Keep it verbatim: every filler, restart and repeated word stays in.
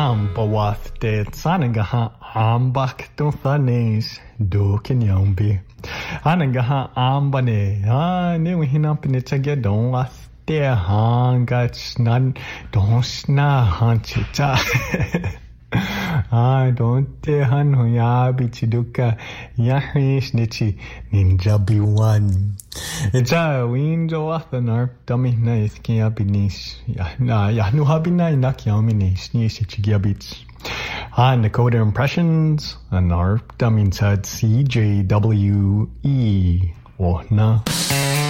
Ambawath de Sanagaha Ambak Donthanes do Kenyombi. Anagaha Ambane, ah, ne Wihinapinitaga don las de hangats nan don sna hanchita. I don't te han huyabi chiduka yahish nichi ninjabi one. It's a window of the nerve dummy nice kiabinis. Nah, Yahnuhabina nakiaminis nishichigabits. On Decoder Impressions, an arp dummy said C J W E. Oh, no.